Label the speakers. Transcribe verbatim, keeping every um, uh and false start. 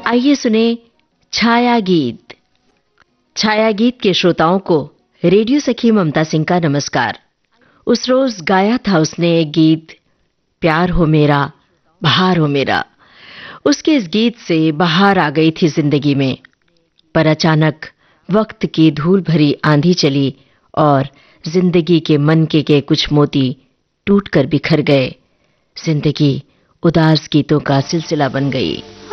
Speaker 1: आइए सुने छाया गीत। छाया गीत के श्रोताओं को रेडियो सखी ममता सिंह का नमस्कार। उस रोज गाया था उसने एक गीत, प्यार हो मेरा बहार हो मेरा। उसके इस गीत से बहार आ गई थी जिंदगी में, पर अचानक वक्त की धूल भरी आंधी चली और जिंदगी के मनके के कुछ मोती टूटकर बिखर गए। जिंदगी उदास गीतों का सिलसिला बन गई।